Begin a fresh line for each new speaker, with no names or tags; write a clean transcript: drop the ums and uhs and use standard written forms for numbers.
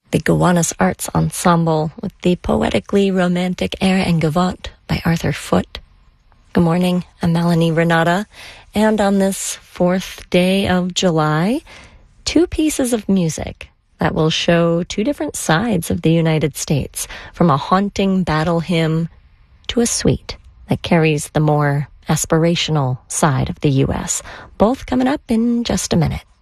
The Gowanus Arts Ensemble with the poetically romantic Air en Gavotte by Arthur Foote. Good morning, I'm Melanie Renata, and on this 4th day of July, 2 pieces of music that will show 2 different sides of the United States, from a haunting battle hymn to a suite that carries the more aspirational side of the U.S., both coming up in just a minute.